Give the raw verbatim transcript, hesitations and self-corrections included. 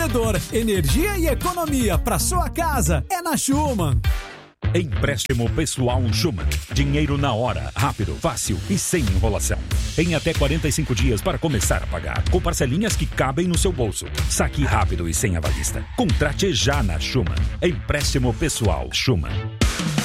empreendedor. Energia e economia para sua casa é na Schumann. Empréstimo pessoal Schumann. Dinheiro na hora, rápido, fácil e sem enrolação. Em até quarenta e cinco dias para começar a pagar, com parcelinhas que cabem no seu bolso. Saque rápido e sem avalista. Contrate já na Schumann. Empréstimo pessoal Schumann.